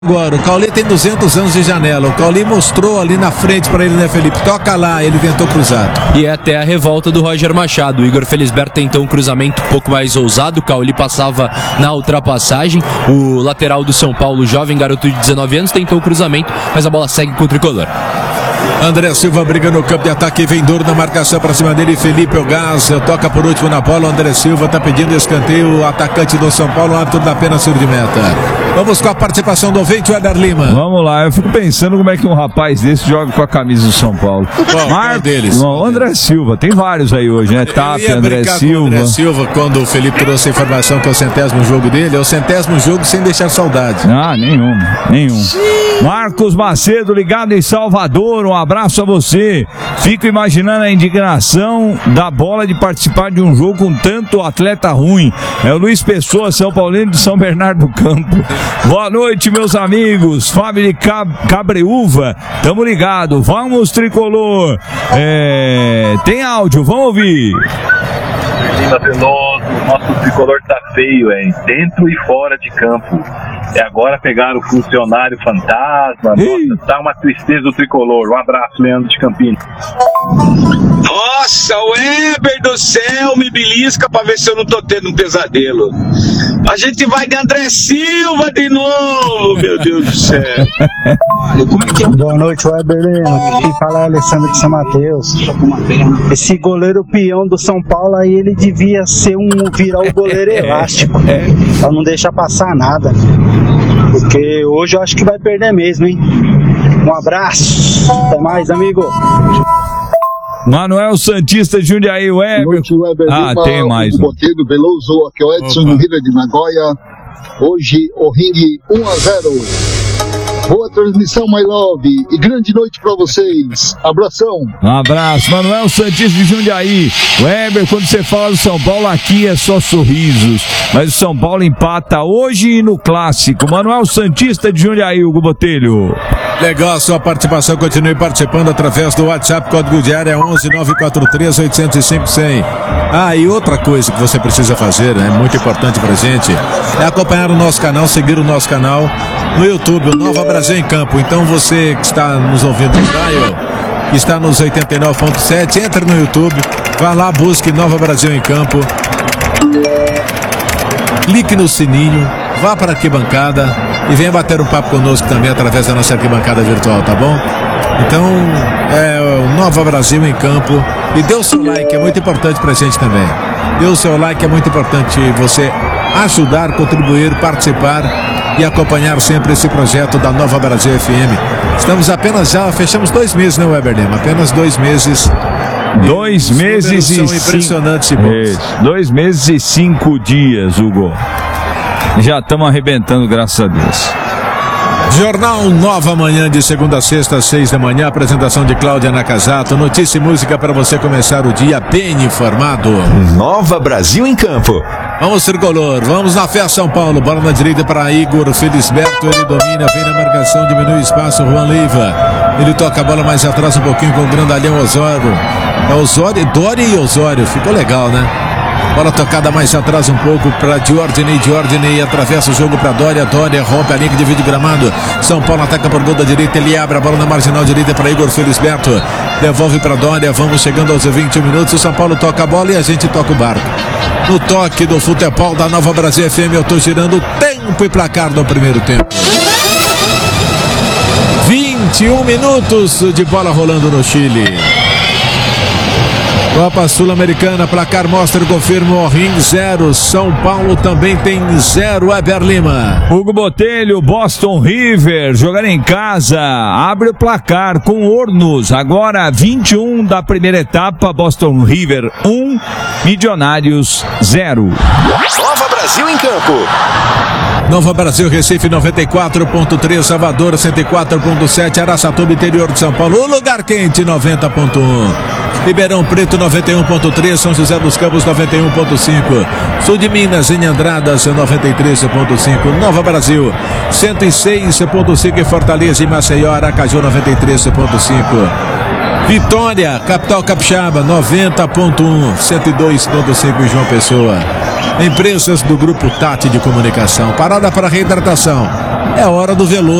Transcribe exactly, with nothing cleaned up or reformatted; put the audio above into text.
Agora, o Cauli tem duzentos anos de janela. O Cauli mostrou ali na frente pra ele, né, Felipe? Toca lá, ele tentou cruzar. E é até a revolta do Roger Machado. O Igor Felisberto tentou um cruzamento um pouco mais ousado. O Cauli passava na ultrapassagem. O lateral do São Paulo, jovem garoto de dezenove anos, tentou o cruzamento, mas a bola segue com o tricolor. André Silva briga no campo de ataque, vem duro na marcação pra cima dele, Felipe Ogaz toca por último na bola, o André Silva tá pedindo escanteio, o atacante do São Paulo, o árbitro da pena sur de meta. Vamos com a participação do ouvinte, o Éder Lima. Vamos lá, eu fico pensando como é que um rapaz desse joga com a camisa do São Paulo. Qual, Mar... qual deles? Não, André Silva, tem vários aí hoje, né? Tap, André Silva. André Silva, quando o Felipe trouxe a informação que é o centésimo jogo dele, é o centésimo jogo sem deixar saudade. Ah, nenhum, nenhum. Marcos Macedo, ligado em Salvador, um abraço a você. Fico imaginando a indignação da bola de participar de um jogo com tanto atleta ruim. É o Luiz Pessoa, São Paulino de São Bernardo do Campo. Boa noite, meus amigos. Fábio de Cab Cabreúva, tamo ligado. Vamos, tricolor. É... Tem áudio, vamos ouvir. Lima Veloso, nosso tricolor tá feio, hein? Dentro e fora de campo. É agora pegar o funcionário fantasma. Nossa, tá uma tristeza do tricolor. Um abraço, Leandro de Campinas. Nossa, o Weber do céu me belisca pra ver se eu não tô tendo um pesadelo. A gente vai de André Silva de novo, meu Deus do céu. Boa noite, Weber Lima. Quem fala é Alessandro de São Mateus. Esse goleiro peão do São Paulo aí, ele devia ser um, virar o goleiro elástico, pra não deixar passar nada. Porque hoje eu acho que vai perder mesmo, hein? Um abraço. Até mais, amigo. Manuel Santista de Jundiaí, Weber. Noite, Weber ah, Lima, tem mais. O Botelho Veloso, aqui é o Edson no Rio de Nagoya. Hoje o ringue um a zero. Boa transmissão, my love, e grande noite pra vocês. Abração. Um abraço, Manuel Santista de Jundiaí. Weber, quando você fala do São Paulo, aqui é só sorrisos. Mas o São Paulo empata hoje no Clássico. Manuel Santista de Jundiaí, Hugo Botelho. Legal a sua participação, continue participando através do WhatsApp, código de área onze nove quatro três oito zero cinco cem. Ah, e outra coisa que você precisa fazer, né, muito importante pra gente, é acompanhar o nosso canal, seguir o nosso canal no YouTube, o Nova Brasil em Campo. Então você que está nos ouvindo no Dial, que está nos oitenta e nove ponto sete, entre no YouTube, vá lá, busque Nova Brasil em Campo, clique no sininho, vá para a arquibancada e venha bater um papo conosco também através da nossa arquibancada virtual, tá bom? Então, é o Nova Brasil em Campo. E dê o seu like, é muito importante pra gente também. Dê o seu like, é muito importante você ajudar, contribuir, participar e acompanhar sempre esse projeto da Nova Brasil F M. Estamos apenas já, fechamos dois meses, né, Weber Lima? Apenas dois meses. Dois Os meses e são impressionantes, cinco... Isso, dois meses e cinco dias, Hugo. Já estamos arrebentando, graças a Deus. Jornal Nova Manhã, de segunda a sexta, às seis da manhã. Apresentação de Cláudia Nakazato. Notícia e música para você começar o dia bem informado. Nova Brasil em Campo. Vamos, tricolor. Vamos na fé, São Paulo. Bola na direita para Igor Felisberto. Ele domina, vem na marcação, diminui o espaço. Juan Leiva. Ele toca a bola mais atrás um pouquinho com o grandalhão Osório. É Osório, Dória e Osório. Ficou legal, né? Bola tocada mais atrás um pouco para Diordinei, Diordinei atravessa o jogo para Dória, Dória rompe a linha que divide gramado. São Paulo ataca por gol da direita, ele abre a bola na marginal direita para Igor Felisberto, devolve para Dória. Vamos chegando aos vinte e um minutos. O São Paulo toca a bola e a gente toca o barco. No toque do futebol da Nova Brasil F M, eu tô girando o tempo e placar do primeiro tempo. vinte e um minutos de bola rolando no Chile. Copa Sul-Americana, placar mostra e confirma o ring zero. São Paulo também tem zero. Weber Lima. Hugo Botelho, Boston River, jogar em casa, abre o placar com Hornos. Agora vinte e um da primeira etapa, Boston River um, Milionários zero. Nova Brasil em Campo. Nova Brasil, Recife noventa e quatro ponto três, Salvador cento e quatro ponto sete, Araçatuba, interior de São Paulo, o lugar quente noventa ponto um, Ribeirão Preto noventa e um ponto três, São José dos Campos noventa e um ponto cinco, Sul de Minas em Andradas noventa e três ponto cinco, Nova Brasil cento e seis ponto cinco em Fortaleza e Maceió, Aracaju noventa e três ponto cinco. Vitória, capital capixaba, noventa ponto um, cento e dois ponto cinco em João Pessoa. Empresas do Grupo Tati de Comunicação. Parada para reidratação. É hora do Veloso.